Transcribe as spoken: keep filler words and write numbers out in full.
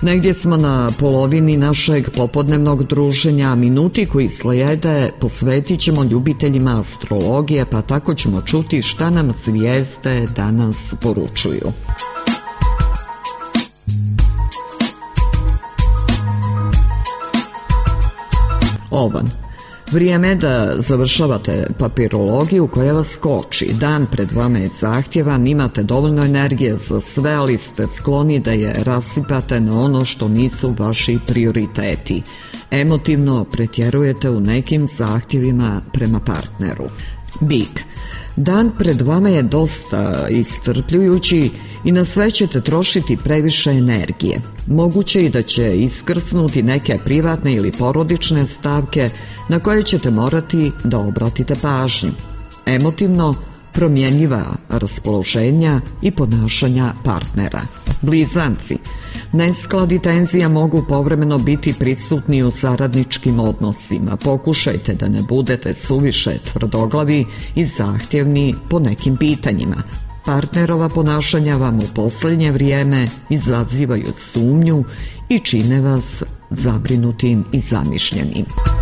Negdje smo na polovini našeg popodnevnog druženja, minuti koji slijede posvetit ćemo ljubiteljima astrologije, pa tako ćemo čuti šta nam zvijezde danas poručuju. Ovan. Vrijeme da završavate papirologiju koja vas koči. Dan pred vama je zahtjevan, imate dovoljno energije za sve, ali ste skloni da je rasipate na ono što nisu vaši prioriteti. Emotivno pretjerujete u nekim zahtjevima prema partneru. Bik. Dan pred vama je dosta iscrpljujući i na sve ćete trošiti previše energije. Moguće i da će iskrsnuti neke privatne ili porodične stavke na koje ćete morati da obratite pažnju. Emotivno promjenjiva raspoloženja i ponašanja partnera. Blizanci. Nesklad i tenzija mogu povremeno biti prisutni u saradničkim odnosima. Pokušajte da ne budete suviše tvrdoglavi i zahtjevni po nekim pitanjima. Partnerova ponašanja vam u posljednje vrijeme izazivaju sumnju i čine vas zabrinutim i zamišljenim.